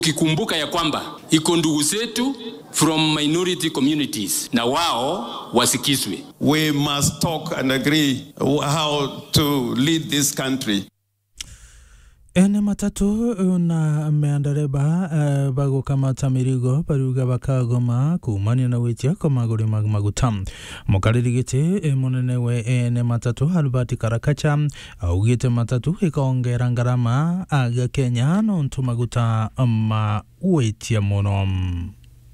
Kikumbuka ya kwamba iko ndugu zetu from minority communities na wao wasikizwe. We must talk and agree how to lead this country. Ene matatu na meandareba bago kama tamirigo baruga bakagoma kumania na witia kwa maguri magutam. Mokaririgite monene we ene matatu Albert Karakacha augite matatu ikaongera ngarama aga Kenya no ntumaguta ma witia monom.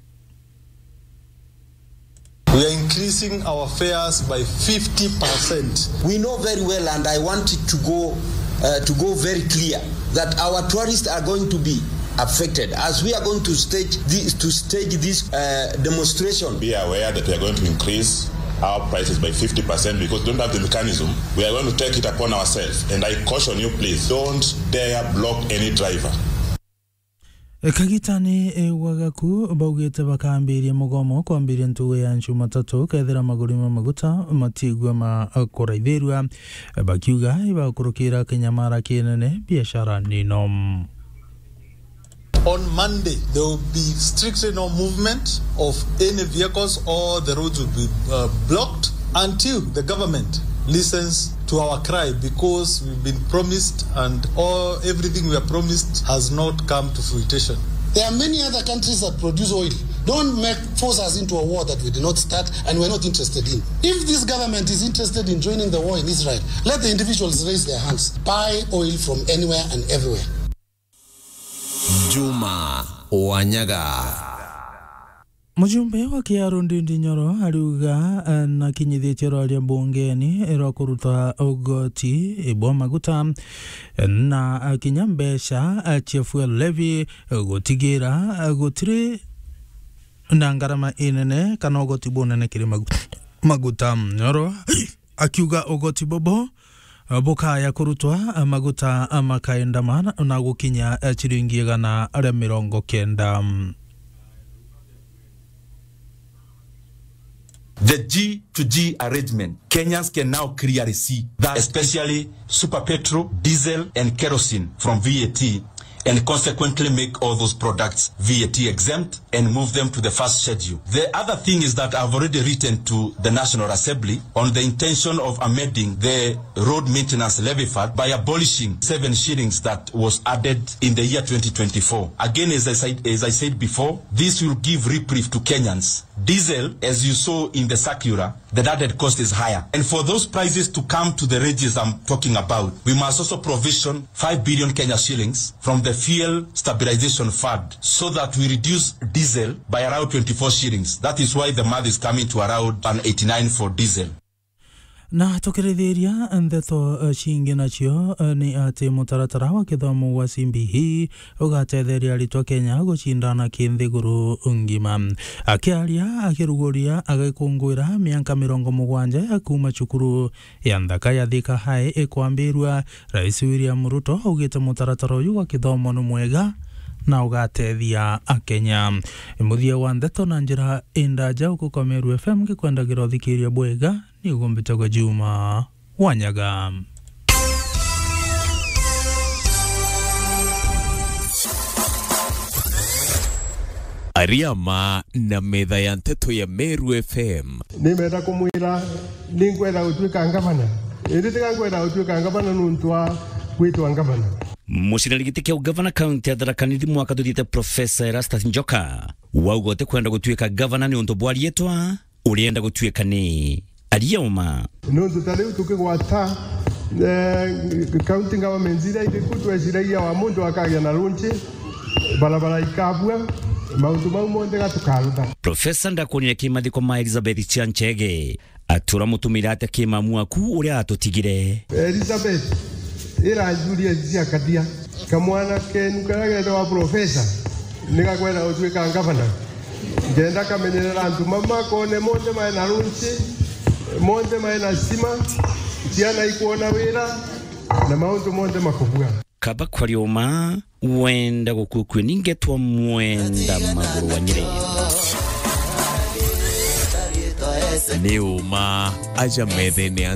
We are increasing our fares by 50%. We know very well, and I want it to go very clear that our tourists are going to be affected as we are going to stage this demonstration. Be aware that we are going to increase our prices by 50% because we don't have the mechanism. We are going to take it upon ourselves, and I caution you, please don't dare block any driver. Kagitani wagaku baugite bakambiria mugomo kwambiria ntuwe ya nchu matatu kethera maguri maguta matigwa makoraithirwa bakiuga ibakurukira Kenyamara kinene biashara ninom. On Monday, there will be strictly no movement of any vehicles, or the roads will be blocked until the government listens to our cry, because we've been promised and everything we are promised has not come to fruition. There are many other countries that produce oil. Don't force us into a war that we did not start and we're not interested in. If this government is interested in joining the war in Israel, let the individuals raise their hands. Buy oil from anywhere and everywhere. Juma Wanyaga. Mujumbe wa Kiaru Ndindi Nyoro aliuga na kinyithitio ria bungeni ero kuruta ogoti ebo maguta na kinyambesha fuel levy gotigira gotire na ngarama inene kana ogoti bonene kiri maguta. Nyoro akiuga ogoti bobo boka ya kurutwa maguta makaenda mana na gukinya chiringi gana aria 90. The G2G arrangement, Kenyans can now clearly see that especially super petrol, diesel and kerosene from VAT, and consequently make all those products VAT exempt and move them to the first schedule. The other thing is that I've already written to the National Assembly on the intention of amending the road maintenance levy fund by abolishing 7 shillings that was added in the year 2024. Again, as I said before, this will give reprieve to Kenyans. Diesel, as you saw in the circular, the added cost is higher. And for those prices to come to the ranges I'm talking about, we must also provision 5 billion Kenya shillings from the Fuel Stabilization Fund so that we reduce diesel by around 24 shillings. That is why the math is coming to around 189 for diesel. Na tokerethiria ndeto shingi nacio ni ati mutaratara wa kithomo wa CBC ugatetheria aritwa Kenya gucindana kinthiguru ngima. Akiaria akiruguria agikungwira miaka 70 kuma cukuru ya Nthaka ya Thika High ikwambirwa. Rais William Ruto augite mutaratara uyu wa kithomo ni mwega na ugatethia Kenya. Muthia wa ndeto na njira indaja uko Meru FM gikwenda girothikiriria bwega ni ugombete kwa Juma Wanyaga. Ariama na metha ya nteto ya Meru FM. Nimenda kumwira ningwenda utuika ngavana. Nditiga ngwenda utuika ngavana nuntwa kwitwa ngavana. Mucirarigiti kia ugavana kaunti ya Tharaka Nithi mwaka tuthite Profesa Erastus Njoka waugote kwenda gutuika gavana ni untu bwarietwa urienda gutuika ni Arioma nuntu tariu tukigwata county government ira irikutweciragia wa mundu akagia na lunchi barabara ikabua maundu mau monde gatukaruta. Profesa ndakuonire kimathiko ma Elizabeth Chianchege atura mutumira ate kimamu aku uria atutigire. Elizabeth ira Julia Ziakadia kamwana ke nukaragenda wa profesa nikakwenda utuika ngavana ngenda kamenyerera antu mama kone monde mai na lunchi monde mai na sima tiana ikuona wira na maundu monde makubwa kaba kwa Arioma wenda gukukwe ningetwa mwenda maguru wa Nyeri ni uma aja methene